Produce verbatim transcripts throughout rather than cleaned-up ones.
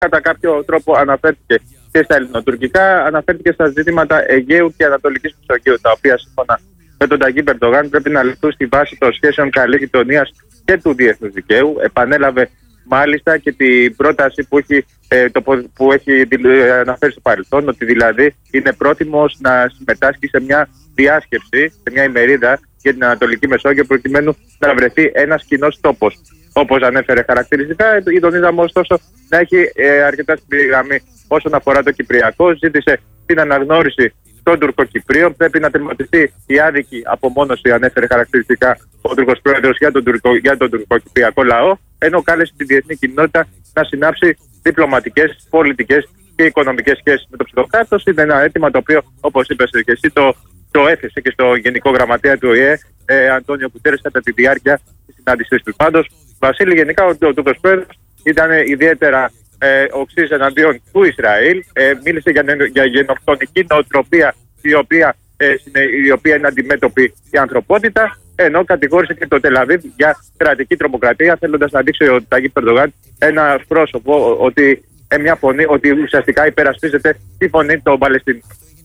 κατά κάποιο τρόπο αναφέρθηκε και στα ελληνοτουρκικά, αναφέρθηκε στα ζητήματα Αιγαίου και Ανατολικής Μεσογείου, τα οποία σύμφωνα με τον Ταγί Ερντογάν πρέπει να ληφθούν στη βάση των σχέσεων καλής γειτονίας και του διεθνούς δικαίου. Επανέλαβε μάλιστα και την πρόταση που έχει, ε, το, που έχει αναφέρει στο παρελθόν, ότι δηλαδή είναι πρόθυμος να συμμετάσχει σε μια διάσκεψη, σε μια ημερίδα για την Ανατολική Μεσόγειο, προκειμένου να βρεθεί ένας κοινός τόπος. Όπως ανέφερε χαρακτηριστικά, είδαμε ωστόσο να έχει ε, αρκετά στην γραμμή όσον αφορά το Κυπριακό. Ζήτησε την αναγνώριση των Τουρκοκυπρίων. Πρέπει να τερματιστεί η άδικη απομόνωση, ανέφερε χαρακτηριστικά ο Τούρκος Πρόεδρος για τον, Τουρκο, για τον Τουρκοκυπριακό λαό, ενώ κάλεσε τη διεθνή κοινότητα να συνάψει διπλωματικές, πολιτικές και οικονομικές σχέσεις με το ψευδοκράτος. Είναι ένα αίτημα το οποίο, όπως είπες και εσύ, το, το έθεσε και στο Γενικό Γραμματέα του Ο Ε Ε, ε Αντώνιο Κουτέρες, κατά τη διάρκεια της συνάντησης του. Πάντως, Βασίλη, γενικά ο Τούρκος Πρόεδρος ήταν ιδιαίτερα ε, οξύς εναντίον του Ισραήλ. Ε, μίλησε για, για γενοκτονική νοοτροπία, η οποία, ε, η οποία είναι αντιμέτωπη η ανθρωπότητα, ενώ κατηγόρησε και το Τελαβίβ για κρατική τρομοκρατία, θέλοντας να δείξει ο Ταγί Ερντογάν ένα πρόσωπο, ότι, ε, μια φωνή, ότι ουσιαστικά υπερασπίζεται τη φωνή των Παλαιστινίων.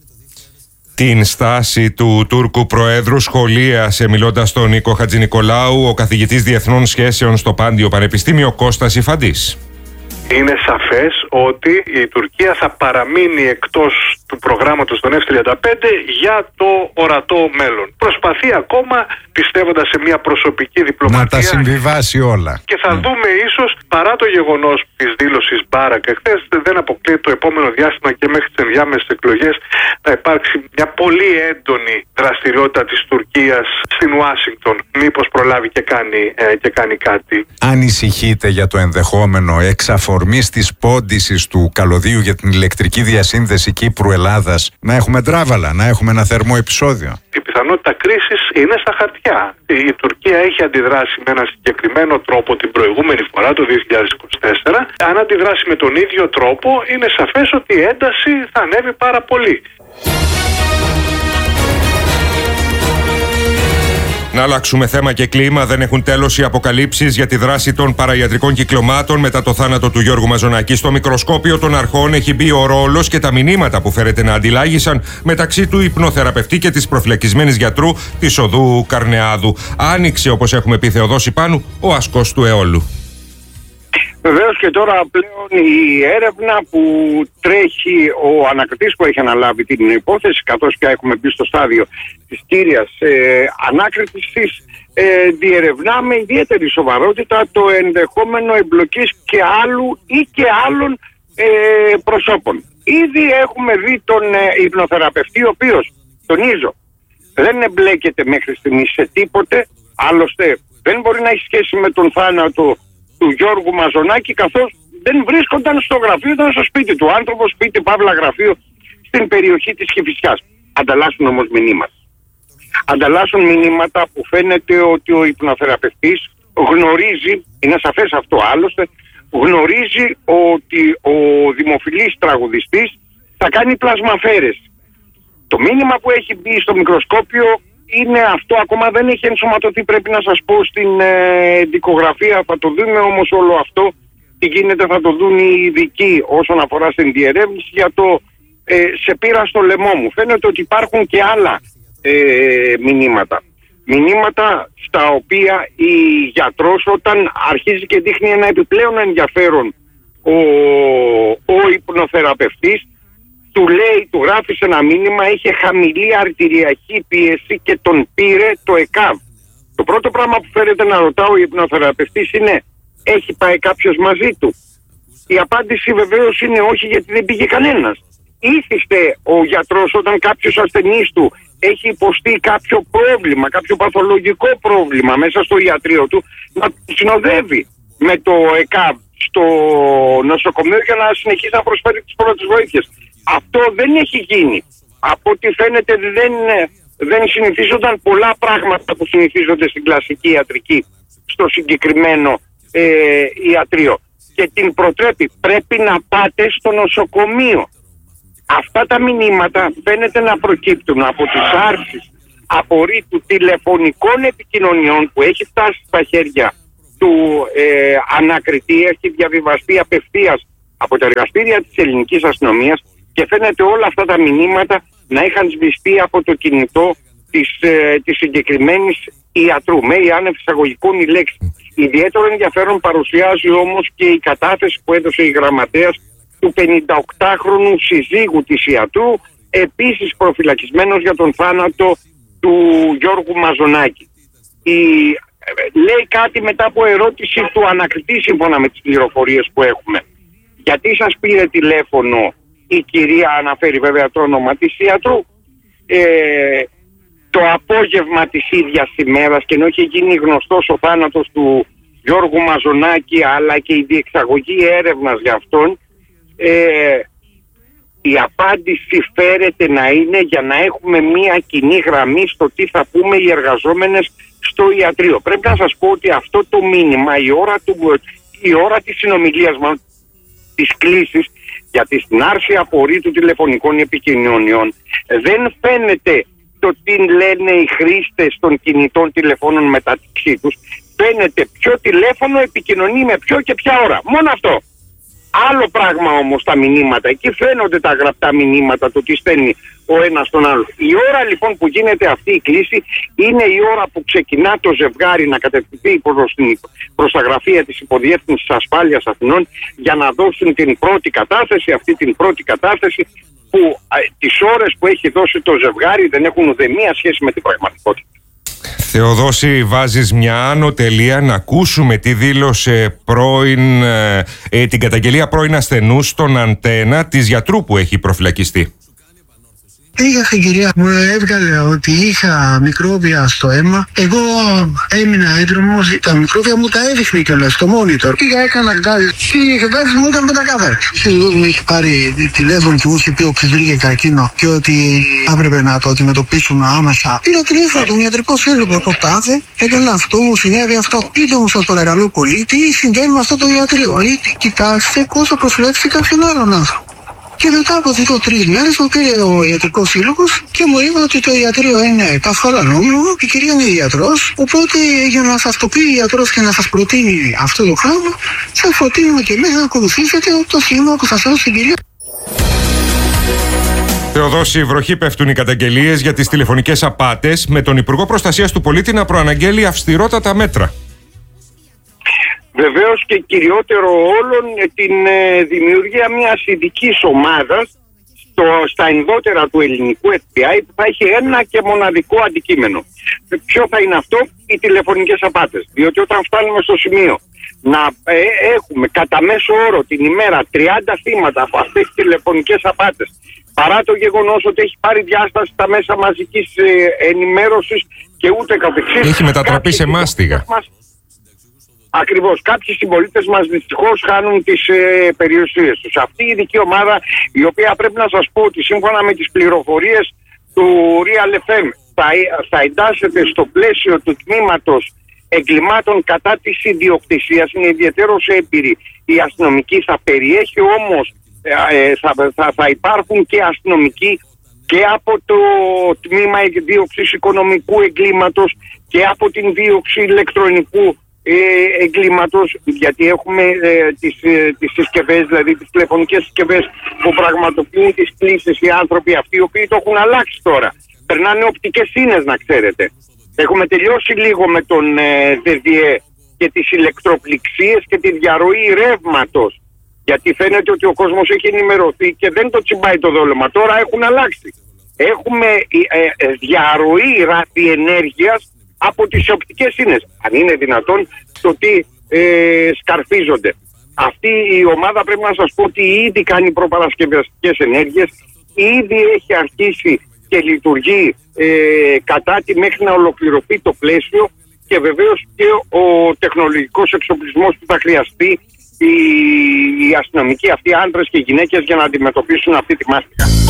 Την στάση του Τούρκου Προέδρου σχολίασε, μιλώντας στον Νίκο Χατζηνικολάου, ο καθηγητής Διεθνών Σχέσεων στο Πάντιο Πανεπιστήμιο Κώστας Ιφαντής. Είναι σαφές ότι η Τουρκία θα παραμείνει εκτός του προγράμματος των εφ τριάντα πέντε για το ορατό μέλλον. Προσπαθεί ακόμα, πιστεύοντας σε μια προσωπική διπλωματία, να τα συμβιβάσει όλα. Και θα mm. δούμε ίσως, παρά το γεγονός της δήλωσης Μπάρακ εχθές, δεν αποκλείεται το επόμενο διάστημα και μέχρι τις ενδιάμεσες εκλογές να υπάρξει μια πολύ έντονη δραστηριότητα της Τουρκίας στην Ουάσιγκτον. Μήπως προλάβει και κάνει, ε, και κάνει κάτι. Ανησυχείτε για το ενδεχόμενο εξαφορμής της πόντισης του καλωδίου για την ηλεκτρική διασύνδεση Κύπρου-Ελλάδας να έχουμε ντράβαλα, να έχουμε ένα θερμό επεισόδιο? Η πιθανότητα κρίσης είναι στα χαρτιά. Η Τουρκία έχει αντιδράσει με ένα συγκεκριμένο τρόπο την προηγούμενη φορά, το δύο χιλιάδες είκοσι τέσσερα. Αν αντιδράσει με τον ίδιο τρόπο, είναι σαφές ότι η ένταση θα ανέβει πάρα πολύ. Να αλλάξουμε θέμα και κλίμα. Δεν έχουν τέλος οι αποκαλύψεις για τη δράση των παραϊατρικών κυκλωμάτων μετά το θάνατο του Γιώργου Μαζονάκη. Στο μικροσκόπιο των αρχών έχει μπει ο ρόλος και τα μηνύματα που φέρεται να αντιλάγησαν μεταξύ του υπνοθεραπευτή και της προφυλακισμένης γιατρού της Οδού Καρνεάδου. Άνοιξε, όπως έχουμε πει, Θεοδόση Πάνου, ο ασκός του αιώλου. Βεβαίως και τώρα πλέον η έρευνα που τρέχει, ο ανακριτής που έχει αναλάβει την υπόθεση, καθώς και έχουμε μπει στο στάδιο της κύριας ε, ανάκριτης της, ε, διερευνά με ιδιαίτερη σοβαρότητα το ενδεχόμενο εμπλοκής και άλλου ή και άλλων ε, προσώπων. Ήδη έχουμε δει τον ε, υπνοθεραπευτή, ο οποίος, τονίζω, δεν εμπλέκεται μέχρι στιγμής σε τίποτε, άλλωστε δεν μπορεί να έχει σχέση με τον θάνατο του Γιώργου Μαζονάκη, καθώς δεν βρίσκονταν στο γραφείο, ήταν στο σπίτι του άνθρωπο, σπίτι παύλα γραφείο στην περιοχή της Κηφισιάς. Ανταλλάσσουν όμως μηνύματα. Ανταλλάσσουν μηνύματα που φαίνεται ότι ο υπνοθεραπευτής γνωρίζει, είναι σαφές αυτό άλλωστε, γνωρίζει ότι ο δημοφιλής τραγουδιστής θα κάνει πλασμαφέρες. Το μήνυμα που έχει μπει στο μικροσκόπιο είναι αυτό, ακόμα δεν έχει ενσωματωθεί, πρέπει να σας πω, στην ε, δικογραφία. Θα το δούμε όμως όλο αυτό τι γίνεται, θα το δουν οι ειδικοί όσον αφορά στην διερεύνηση για το ε, σε πήρα στο λαιμό μου. Φαίνεται ότι υπάρχουν και άλλα ε, μηνύματα. Μηνύματα στα οποία η γιατρός, όταν αρχίζει και δείχνει ένα επιπλέον ενδιαφέρον ο, ο υπνοθεραπευτής, του λέει, του γράφει σε ένα μήνυμα, είχε χαμηλή αρτηριακή πίεση και τον πήρε το ΕΚΑΒ. Το πρώτο πράγμα που φέρεται να ρωτάω ο υπνοθεραπευτής είναι, έχει πάει κάποιος μαζί του? Η απάντηση βεβαίως είναι όχι, γιατί δεν πήγε κανένας. Ήθιστε ο γιατρός, όταν κάποιος ασθενής του έχει υποστεί κάποιο πρόβλημα, κάποιο παθολογικό πρόβλημα μέσα στο ιατρείο του, να του συνοδεύει με το ΕΚΑΒ στο νοσοκομείο για να συνεχίσει να προσφέρει τις πρώτες βοήθειες. Αυτό δεν έχει γίνει. Από ό,τι φαίνεται δεν, δεν συνηθίζονταν πολλά πράγματα που συνηθίζονται στην κλασική ιατρική στο συγκεκριμένο ε, ιατρείο. Και την προτρέπει, πρέπει να πάτε στο νοσοκομείο. Αυτά τα μηνύματα φαίνεται να προκύπτουν από τις άρσεις απορρίτου τηλεφωνικών επικοινωνιών που έχει φτάσει στα χέρια του ε, ανακριτή, έχει διαβιβαστεί απευθείας από τα εργαστήρια της ελληνικής αστυνομίας και φαίνεται όλα αυτά τα μηνύματα να είχαν σβηστεί από το κινητό της, ε, της συγκεκριμένης ιατρού. Με η άνευ εισαγωγικών η λέξη. Ιδιαίτερο ενδιαφέρον παρουσιάζει όμως και η κατάθεση που έδωσε η γραμματέας του πενηνταοκτάχρονου συζύγου της ιατρού, επίσης προφυλακισμένος για τον θάνατο του Γιώργου Μαζονάκη. Η, λέει κάτι μετά από ερώτηση του ανακριτή σύμφωνα με τις πληροφορίες που έχουμε. Γιατί σας πήρε τηλέφωνο η κυρία, αναφέρει βέβαια το όνομα της ιατρού, ε, το απόγευμα της ίδιας ημέρας, και ενώ είχε γίνει γνωστός ο θάνατος του Γιώργου Μαζονάκη αλλά και η διεξαγωγή έρευνας για αυτόν, ε, η απάντηση φέρεται να είναι για να έχουμε μία κοινή γραμμή στο τι θα πούμε οι εργαζόμενες στο ιατρείο. Πρέπει να σας πω ότι αυτό το μήνυμα, η ώρα, του, η ώρα της συνομιλίας μας, της κλήσης, γιατί στην άρση απορρίτου τηλεφωνικών επικοινωνιών δεν φαίνεται το τι λένε οι χρήστες των κινητών τηλεφώνων μεταξύ τους. Φαίνεται ποιο τηλέφωνο επικοινωνεί με ποιο και ποια ώρα. Μόνο αυτό. Άλλο πράγμα όμως τα μηνύματα. Εκεί φαίνονται τα γραπτά μηνύματα, το τι στέλνει ο ένας τον άλλο. Η ώρα λοιπόν που γίνεται αυτή η κλήση είναι η ώρα που ξεκινά το ζευγάρι να κατευθυνθεί προς, την, προς τα γραφεία της Υποδιεύθυνσης Ασφάλειας Αθηνών για να δώσουν την πρώτη κατάθεση. Αυτή την πρώτη κατάθεση που α, τις ώρες που έχει δώσει το ζευγάρι δεν έχουν ουδέμια σχέση με την πραγματικότητα. Θεοδόση, βάζεις μια άνω τελεία να ακούσουμε τι δήλωσε πρώην, ε, ε, την καταγγελία πρώην ασθενού στον Αντένα της γιατρού που έχει προφυλακιστεί. Η αφηγηρία μου έβγαλε ότι είχα μικρόβια στο αίμα. Εγώ έμεινα έντρομος, τα μικρόβια μου τα έδειχνε κιόλας στο monitor. Πήγα, έκανα γκάζ και η εκβάση μου ήταν πεντακάθαρη. Μου είχε πάρει τηλέφωνο και μου είχε πει ο Ξεδρίγε καρκίνο και ότι έπρεπε να το αντιμετωπίσουμε άμεσα. Πήρα τηλέφωνο τον ιατρικό σύλλογο, το τάδε, έκανε αυτό, μου συνέβη αυτό. Πείτε μου, σας παρακαλώ πολύ, τι συμβαίνει με αυτό το ιατρείο. Κοιτάξτε πόσο προσφυλάξει κάποιον άλλον άνθρωπο. Και μετά από δύο τρεις μέρες μου πήρε ο ιατρικός σύλλογος και μου είπε ότι το ιατρείο είναι καθόλου νόμιμο, η κυρία είναι ιατρός, οπότε για να σας το πει η ιατρός και να σας προτείνει αυτό το πράγμα, σας προτείνουμε και εμείς να ακολουθήσετε το σχήμα που σας έδωσε στην κυρία. Θεοδόση, βροχή πέφτουν οι καταγγελίες για τις τηλεφωνικές απάτες, με τον Υπουργό Προστασίας του Πολίτη να προαναγγέλει αυστηρότατα μέτρα. Βεβαίως και κυριότερο όλων την ε, δημιουργία μιας ειδικής ομάδας στο, στα ενδότερα του ελληνικού εφ μπι άι που θα έχει ένα και μοναδικό αντικείμενο. Ποιο θα είναι αυτό? Οι τηλεφωνικές απάτες. Διότι όταν φτάνουμε στο σημείο να ε, έχουμε κατά μέσο όρο την ημέρα τριάντα θύματα από αυτές τις τηλεφωνικές απάτες, παρά το γεγονός ότι έχει πάρει διάσταση στα μέσα μαζικής ε, ενημέρωσης και ούτε καθεξής, έχει μετατραπεί σε μάστιγα. Ακριβώς. Κάποιοι συμπολίτες μας δυστυχώς χάνουν τις ε, περιουσίες τους. Αυτή η ειδική ομάδα, η οποία πρέπει να σας πω ότι σύμφωνα με τις πληροφορίες του Real εφ εμ θα, θα εντάσσεται στο πλαίσιο του τμήματος εγκλημάτων κατά της ιδιοκτησίας, είναι ιδιαίτερος έμπειρη η αστυνομική, θα περιέχει όμως, ε, θα, θα, θα υπάρχουν και αστυνομικοί και από το τμήμα δίωξης οικονομικού εγκλήματος και από την δίωξη ηλεκτρονικού εγκλήματος, γιατί έχουμε ε, τις, ε, τις συσκευές, δηλαδή τις τηλεφωνικές συσκευές που πραγματοποιούν τις κλήσεις οι άνθρωποι αυτοί, οι οποίοι το έχουν αλλάξει τώρα. Περνάνε οπτικές ίνες, να ξέρετε. Έχουμε τελειώσει λίγο με τον ε, ΔΔΕ και τις ηλεκτροπληξίες και τη διαρροή ρεύματος, γιατί φαίνεται ότι ο κόσμος έχει ενημερωθεί και δεν το τσιμπάει το δόλωμα. Τώρα έχουν αλλάξει. Έχουμε ε, ε, διαρροή ραδιενέργειας από τις οπτικές ίνες, αν είναι δυνατόν, το τι ε, σκαρφίζονται. Αυτή η ομάδα πρέπει να σας πω ότι ήδη κάνει προπαρασκευαστικές ενέργειες, ήδη έχει αρχίσει και λειτουργεί ε, κατά τη μέχρι να ολοκληρωθεί το πλαίσιο και βεβαίως και ο τεχνολογικός εξοπλισμός που θα χρειαστεί οι, οι αστυνομικοί αυτοί άντρες και γυναίκες για να αντιμετωπίσουν αυτή τη μάστιγα.